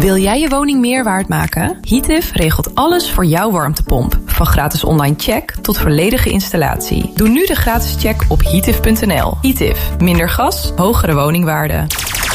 Wil jij je woning meer waard maken? Heatif regelt alles voor jouw warmtepomp. Van gratis online check tot volledige installatie. Doe nu de gratis check op heatif.nl. Heatif. Minder gas, hogere woningwaarde.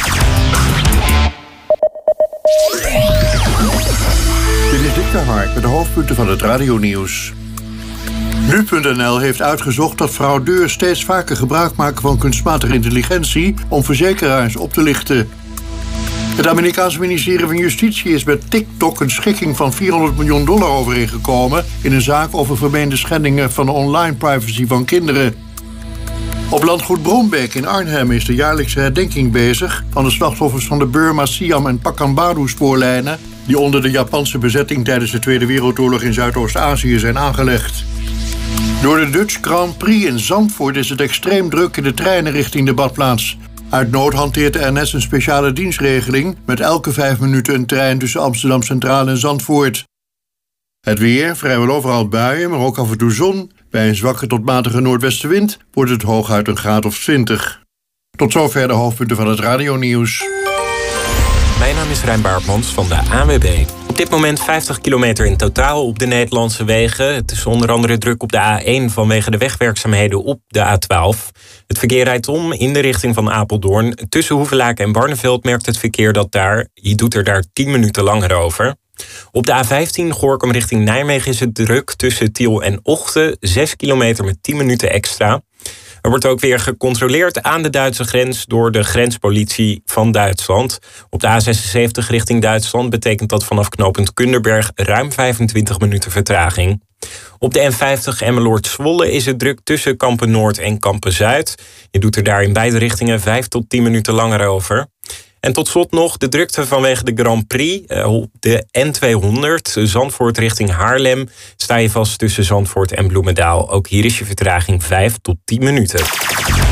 Dit is Dick de Hark met de hoofdpunten van het radionieuws. Nu.nl heeft uitgezocht dat fraudeurs steeds vaker gebruik maken van kunstmatige intelligentie om verzekeraars op te lichten. Het Amerikaanse ministerie van Justitie is met TikTok een schikking van $400 miljoen overeengekomen in een zaak over vermeende schendingen van de online privacy van kinderen. Op landgoed Brombeek in Arnhem is de jaarlijkse herdenking bezig van de slachtoffers van de Burma, Siam en Pakambaru spoorlijnen die onder de Japanse bezetting tijdens de Tweede Wereldoorlog in Zuidoost-Azië zijn aangelegd. Door de Dutch Grand Prix in Zandvoort is het extreem druk in de treinen richting de badplaats. Uit nood hanteert de NS een speciale dienstregeling met elke 5 minuten een trein tussen Amsterdam Centraal en Zandvoort. Het weer, vrijwel overal buien, maar ook af en toe zon. Bij een zwakke tot matige noordwestenwind wordt het hooguit een graad of 20. Tot zover de hoofdpunten van het radionieuws. Mijn naam is Rijn Baartmans van de ANWB. Op dit moment 50 kilometer in totaal op de Nederlandse wegen. Het is onder andere druk op de A1 vanwege de wegwerkzaamheden op de A12. Het verkeer rijdt om in de richting van Apeldoorn. Tussen Hoevelaken en Barneveld merkt het verkeer dat je doet er daar 10 minuten langer over. Op de A15 Gorinchem richting Nijmegen is het druk tussen Tiel en Ochten. 6 kilometer met 10 minuten extra. Er wordt ook weer gecontroleerd aan de Duitse grens door de grenspolitie van Duitsland. Op de A76 richting Duitsland betekent dat vanaf knooppunt Kunderberg ruim 25 minuten vertraging. Op de N50 Emmeloord-Zwolle is het druk tussen Kampen Noord en Kampen Zuid. Je doet er daar in beide richtingen 5 tot 10 minuten langer over. En tot slot nog de drukte vanwege de Grand Prix. Op de N200, Zandvoort richting Haarlem, sta je vast tussen Zandvoort en Bloemendaal. Ook hier is je vertraging 5 tot 10 minuten.